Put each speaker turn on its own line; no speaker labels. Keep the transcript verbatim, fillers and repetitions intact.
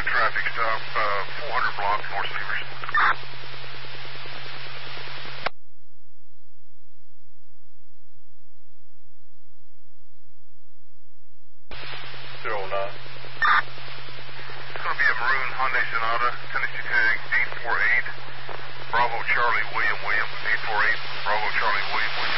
traffic stop, uh, four hundred block, North Severs.
zero nine.
It's going to be a maroon Hyundai Sonata, Tennessee tag eight four eight, Bravo Charlie William William, eight four eight, Bravo Charlie William William.